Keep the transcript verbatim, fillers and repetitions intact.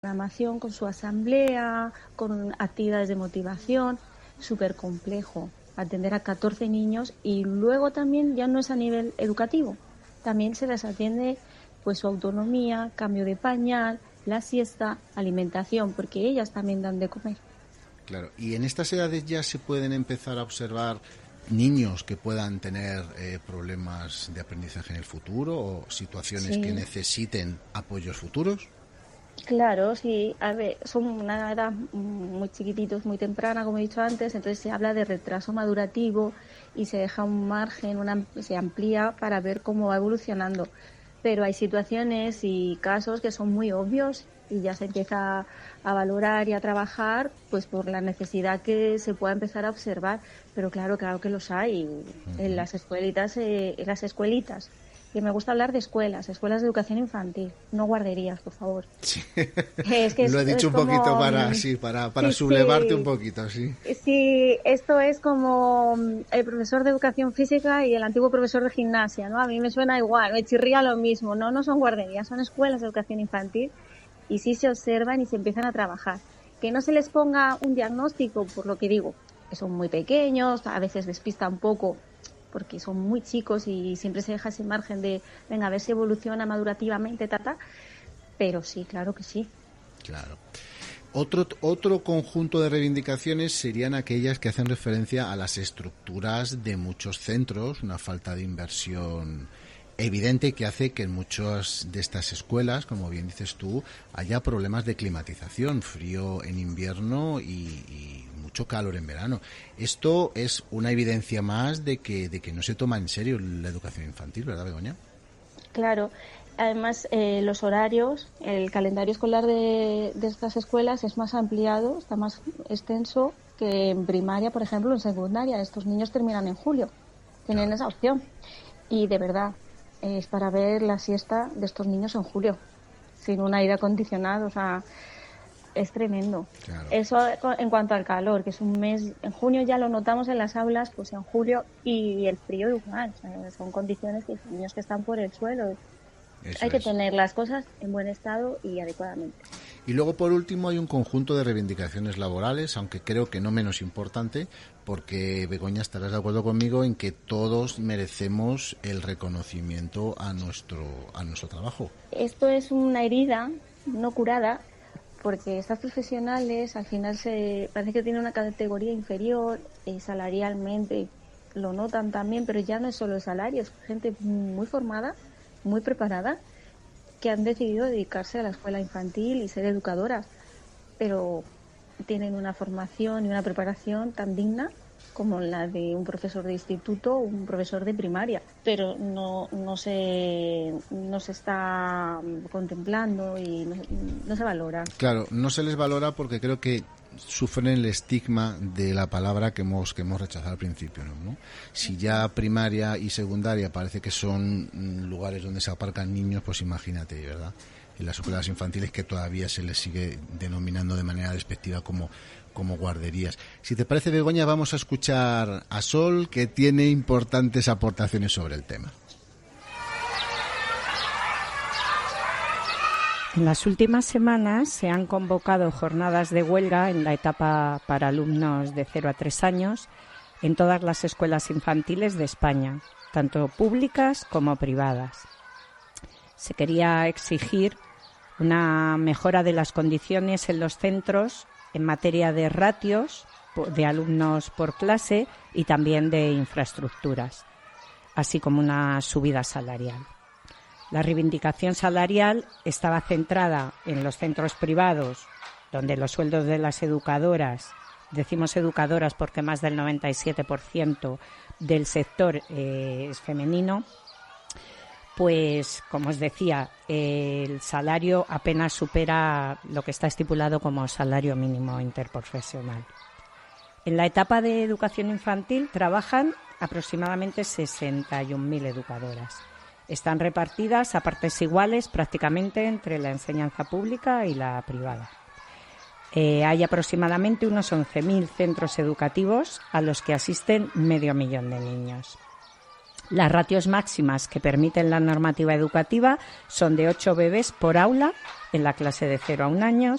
programación, con su asamblea, con actividades de motivación, súper complejo atender a catorce niños, y luego también ya no es a nivel educativo, también se les atiende pues su autonomía, cambio de pañal, la siesta, alimentación, porque ellas también dan de comer. Claro, y en estas edades ya se pueden empezar a observar niños que puedan tener eh, problemas de aprendizaje en el futuro o situaciones Sí. que necesiten apoyos futuros. Claro, sí, a ver, son una edad muy chiquititos, muy temprana, como he dicho antes, entonces se habla de retraso madurativo y se deja un margen, una, se amplía para ver cómo va evolucionando. Pero hay situaciones y casos que son muy obvios y ya se empieza a valorar y a trabajar pues por la necesidad que se pueda empezar a observar. Pero claro, claro que los hay en las escuelitas, eh, en las escuelitas. Que me gusta hablar de escuelas, escuelas de educación infantil, no guarderías, por favor. Sí. Es que es, Lo he dicho es un como, poquito para, sí, para, para sí, sublevarte un sí, poquito, sí. sí, esto es como el profesor de educación física y el antiguo profesor de gimnasia, ¿no? A mí me suena igual, me chirría lo mismo, no, no son guarderías, son escuelas de educación infantil y sí se observan y se empiezan a trabajar. Que no se les ponga un diagnóstico, por lo que digo, que son muy pequeños, a veces despista un poco, porque son muy chicos y siempre se deja ese margen de, venga, a ver si evoluciona madurativamente, tata, pero sí, claro que sí. Claro. Otro, otro conjunto de reivindicaciones serían aquellas que hacen referencia a las estructuras de muchos centros, una falta de inversión evidente que hace que en muchas de estas escuelas, como bien dices tú, haya problemas de climatización, frío en invierno y, y mucho calor en verano. Esto es una evidencia más de que, de que no se toma en serio la educación infantil, ¿verdad, Begoña? Claro. Además, eh, los horarios, el calendario escolar de, de estas escuelas es más ampliado, está más extenso que en primaria, por ejemplo, en secundaria. Estos niños terminan en julio, tienen Claro. esa opción. Y de verdad, eh, es para ver la siesta de estos niños en julio, sin un aire acondicionado, o sea, es tremendo. Claro. Eso en cuanto al calor, que es un mes, en junio ya lo notamos en las aulas, pues en julio, y el frío igual, o sea, son condiciones que niños que están por el suelo. Eso Hay que es. tener las cosas en buen estado y adecuadamente. Y luego, por último, hay un conjunto de reivindicaciones laborales, aunque creo que no menos importante, porque, Begoña, estarás de acuerdo conmigo en que todos merecemos el reconocimiento a nuestro, a nuestro trabajo. Esto es una herida no curada, porque estas profesionales al final se parece que tienen una categoría inferior, eh, salarialmente lo notan también, pero ya no es solo el salario, es gente muy formada, muy preparada, que han decidido dedicarse a la escuela infantil y ser educadoras, pero tienen una formación y una preparación tan digna como la de un profesor de instituto o un profesor de primaria, pero no, no, se, no se está contemplando y no, no se valora. Claro, no se les valora porque creo que sufren el estigma de la palabra que hemos que hemos rechazado al principio, ¿no? Si ya primaria y secundaria parece que son lugares donde se aparcan niños, pues imagínate, ¿verdad? En las escuelas infantiles que todavía se les sigue denominando de manera despectiva como como guarderías. Si te parece, Begoña, vamos a escuchar a Sol, que tiene importantes aportaciones sobre el tema. En las últimas semanas se han convocado jornadas de huelga en la etapa para alumnos de cero a tres años en todas las escuelas infantiles de España, tanto públicas como privadas. Se quería exigir una mejora de las condiciones en los centros en materia de ratios de alumnos por clase y también de infraestructuras, así como una subida salarial. La reivindicación salarial estaba centrada en los centros privados, donde los sueldos de las educadoras, decimos educadoras porque más del noventa y siete por ciento del sector eh, es femenino, pues, como os decía, eh, el salario apenas supera lo que está estipulado como salario mínimo interprofesional. En la etapa de educación infantil trabajan aproximadamente sesenta y un mil educadoras. Están repartidas a partes iguales prácticamente entre la enseñanza pública y la privada. Eh, hay aproximadamente unos once mil centros educativos a los que asisten medio millón de niños. Las ratios máximas que permiten la normativa educativa son de ocho bebés por aula en la clase de cero a un año